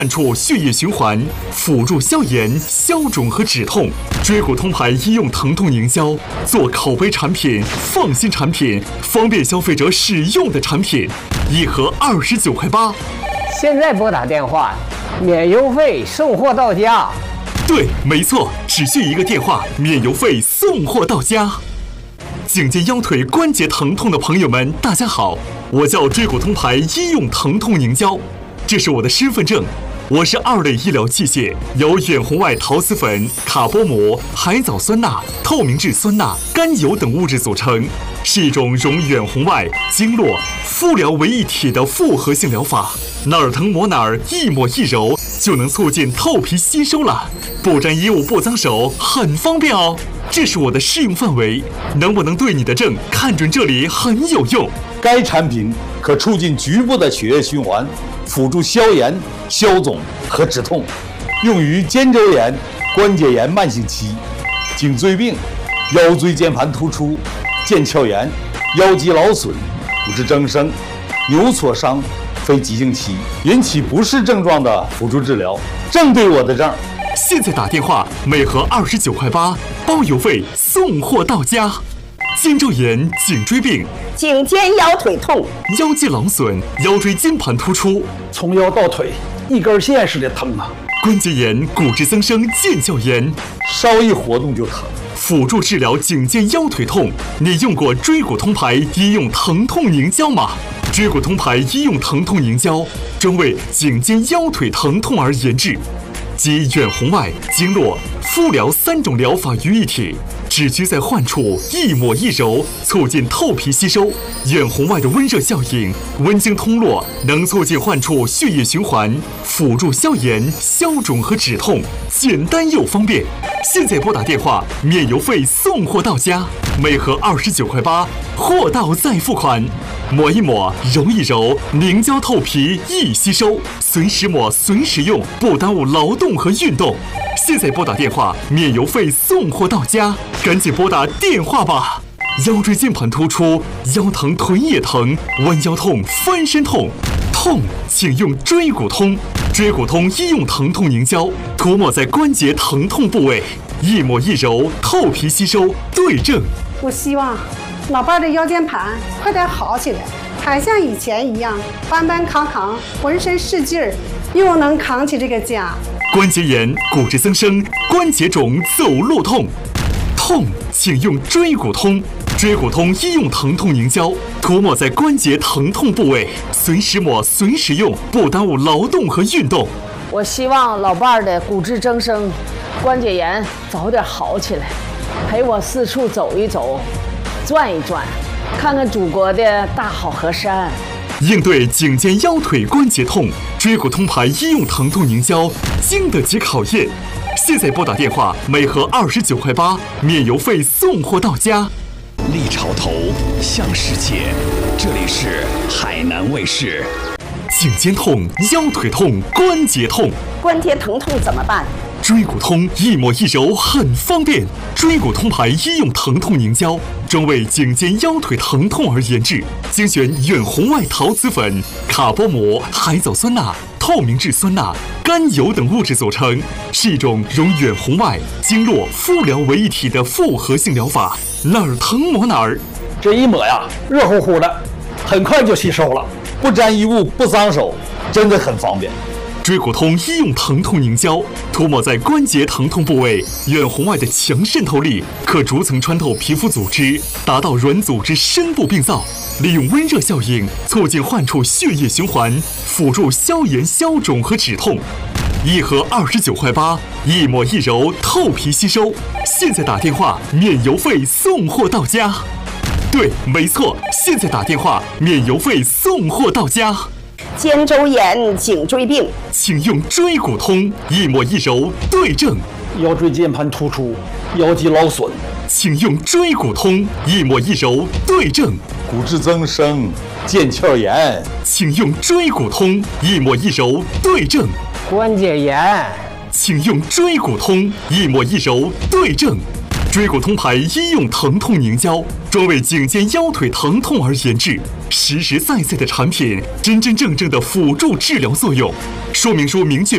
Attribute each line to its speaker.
Speaker 1: 按处血液循环，辅助消炎、消肿和止痛。椎骨通牌医用疼痛凝胶，做口碑产品、放心产品、方便消费者使用的产品，一盒29.8块。
Speaker 2: 现在拨打电话，免邮费送货到家。
Speaker 1: 对，没错，只需一个电话，免邮费送货到家。颈肩腰腿关节疼痛的朋友们，大家好，我叫椎骨通牌医用疼痛凝胶，这是我的身份证。我是2类医疗器械，由远红外陶瓷粉、卡波膜、海藻酸钠、透明质酸钠、甘油等物质组成，是一种融远红外、经络、敷疗为一体的复合性疗法。哪儿疼抹哪儿，一抹一揉就能促进透皮吸收了，不沾衣物不脏手，很方便哦。这是我的适用范围，能不能对你的症看准这里很有用。
Speaker 3: 该产品可促进局部的血液循环，辅助消炎、消肿和止痛，用于肩周炎、关节炎慢性期、颈椎病、腰椎间盘突出、腱鞘炎、腰肌劳损、骨质增生、扭挫伤、非急性期引起不适症状的辅助治疗，正对我的症。
Speaker 1: 现在打电话，每盒29.8块，包邮费送货到家。肩周炎、颈椎病、
Speaker 4: 颈肩腰腿痛、
Speaker 1: 腰肌劳损、腰椎间盘突出，
Speaker 5: 从腰到腿一根线似的疼啊！
Speaker 1: 关节炎、骨质增生、腱鞘炎，
Speaker 3: 稍一活动就疼。
Speaker 1: 辅助治疗颈肩腰腿痛，你用过椎骨通牌医用疼痛凝胶吗？椎骨通牌医用疼痛凝胶专为颈肩腰腿疼痛而研制，集远红外、经络、敷疗3种疗法于一体，只需在患处一抹一揉，促进透皮吸收。远红外的温热效应，温经通络，能促进患处血液循环，辅助消炎、消肿和止痛，简单又方便。现在拨打电话，免邮费送货到家，每盒29.8块，货到再付款。抹一抹，揉一揉，凝胶透皮易吸收，随时抹随时用，不耽误劳动和运动。现在拨打电话，免邮费送货到家，赶紧拨打电话吧！腰椎间盘突出、腰疼臀也疼、弯腰痛、翻身痛，痛请用椎骨通。椎骨通医用疼痛凝胶，涂抹在关节疼痛部位，一抹一揉，透皮吸收，对症。
Speaker 6: 我希望老伴的腰间盘快点好起来，还像以前一样搬搬扛扛，浑身是劲儿，又能扛起这个家。
Speaker 1: 关节炎、骨质增生、关节肿、走路痛，痛请用椎骨通。椎骨通医用疼痛凝胶，涂抹在关节疼痛部位，随时抹随时用，不耽误劳动和运动。
Speaker 7: 我希望老伴儿的骨质增生、关节炎早点好起来，陪我四处走一走，转一转，看看祖国的大好河山。
Speaker 1: 应对颈肩腰腿关节痛，椎骨通牌医用疼痛凝胶经得起考验。现在拨打电话，每盒29.8块，免邮费送货到家。
Speaker 8: 立潮头向世界，这里是海南卫视。
Speaker 1: 颈肩痛、腰腿痛、关节痛，
Speaker 4: 关节疼痛怎么办？
Speaker 1: 椎骨通一抹一揉很方便。椎骨通牌医用疼痛凝胶专为颈肩腰腿疼痛而研制，精选远红外陶瓷粉、卡波膜、海藻酸钠、透明质酸钠、甘油等物质组成，是一种融远红外、经络、敷疗为一体的复合性疗法。哪儿疼抹哪儿，
Speaker 5: 这一抹呀，热乎乎的，很快就吸收了，
Speaker 3: 不沾衣物不脏手，真的很方便。
Speaker 1: 椎骨通医用疼痛凝胶涂抹在关节疼痛部位，远红外的强渗透力可逐层穿透皮肤组织，达到软组织深部病灶，利用温热效应促进患处血液循环，辅助消炎、消肿和止痛。一盒29.8块，一抹一揉，透皮吸收。现在打电话，免邮费送货到家。对，没错，现在打电话，免邮费送货到家。
Speaker 4: 肩周炎、颈椎病，
Speaker 1: 请用椎骨通，一抹一揉，对症。
Speaker 5: 腰椎间盘突出、腰肌劳损，
Speaker 1: 请用椎骨通，一抹一揉，对症。
Speaker 3: 骨质增生、腱鞘炎，
Speaker 1: 请用椎骨通，一抹一揉，对症。
Speaker 2: 关节炎，
Speaker 1: 请用椎骨通，一抹一揉，对症。椎骨通牌医用疼痛凝胶专为颈肩腰腿疼痛而研制，实实在在的产品，真真正正的辅助治疗作用。说明书明确